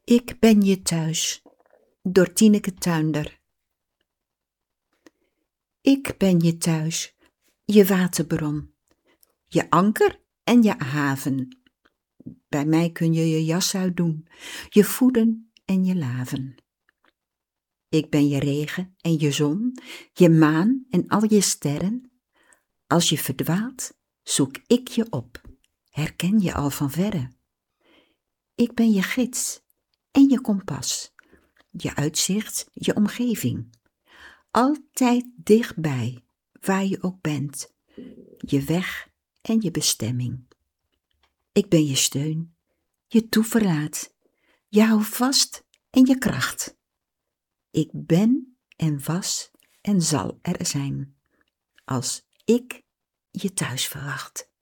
Ik ben je thuis, door Tineke Tuinder. Ik ben je thuis, je waterbron, je anker en je haven. Bij mij kun je je jas uitdoen, je voeden en je laven. Ik ben je regen en je zon, je maan en al je sterren. Als je verdwaalt, zoek ik je op, herken je al van verre. Ik ben je gids en je kompas, je uitzicht, je omgeving. Altijd dichtbij, waar je ook bent, je weg en je bestemming. Ik ben je steun, je toeverlaat, je houvast en je kracht. Ik ben en was en zal er zijn, als ik je thuis verwacht.